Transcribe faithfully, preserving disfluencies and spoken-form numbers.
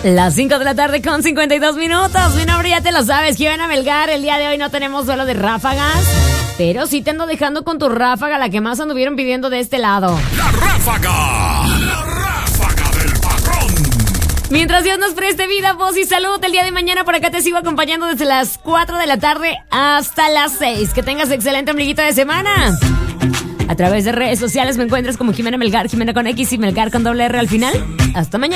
Las cinco de la tarde con cincuenta y dos minutos. Mi nombre ya te lo sabes, Jimena Melgar. El día de hoy no tenemos duelo de ráfagas, pero sí te ando dejando con tu ráfaga, la que más anduvieron pidiendo de este lado. ¡La ráfaga! ¡La ráfaga del patrón! Mientras Dios nos preste vida, voz y salud, el día de mañana por acá te sigo acompañando desde las cuatro de la tarde hasta las seis. Que tengas excelente ombliguito de semana. A través de redes sociales me encuentras como Jimena Melgar, Jimena con X y Melgar con doble R al final. Hasta mañana.